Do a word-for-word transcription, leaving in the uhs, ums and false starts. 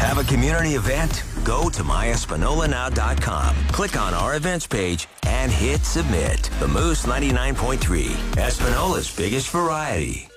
Have a community event? Go to my espanola now dot com. Click on our events page and hit submit. The Moose ninety-nine point three, Espanola's biggest variety.